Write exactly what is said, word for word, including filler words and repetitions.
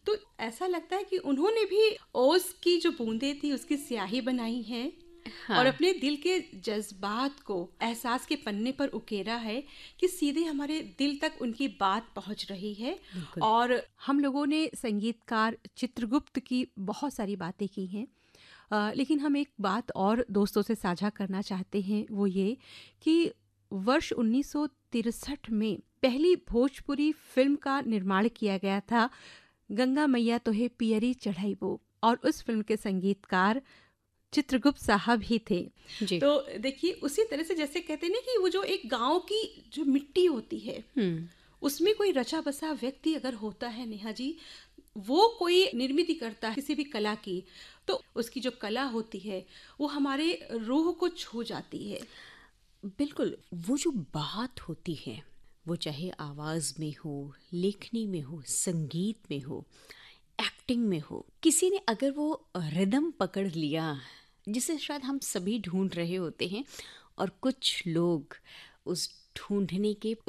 तो ऐसा लगता है कि उन्होंने भी ओस की जो बूंदें थी उसकी स्याही बनाई है और हाँ, अपने दिल के जज्बात को एहसास के पन्ने पर उकेरा है कि सीधे हमारे दिल तक उनकी बात पहुंच रही है। बिल्कुल। और हम लोगों ने संगीतकार चित्रगुप्त की बहुत सारी बातें की हैं, अ, लेकिन हम एक बात और दोस्तों से साझा करना चाहते हैं, वो ये कि वर्ष उन्नीस सौ तिरसठ में पहली भोजपुरी फिल्म का निर्माण किया गया था, गंगा मैया तोहे पियरी चढ़ाईबो, और उस फिल्म के संगीतकार चित्रगुप्त साहब ही थे। जी। तो देखिए उसी तरह से जैसे कहते हैं ना कि वो जो एक गांव की जो मिट्टी होती है हुँ, उसमें कोई रचा बसा व्यक्ति अगर होता है नेहा जी, वो कोई निर्मित करता है किसी भी कला की, तो उसकी जो कला होती है वो हमारे रूह को छू जाती है। बिल्कुल, वो जो बात होती है, वो चाहे आवाज़ में हो, लेखनी में हो, संगीत में हो, एक्टिंग में हो, किसी ने अगर वो रिदम पकड़ लिया, जिसे शायद हम सभी ढूँढ रहे होते हैं और कुछ लोग उस ढूँढने के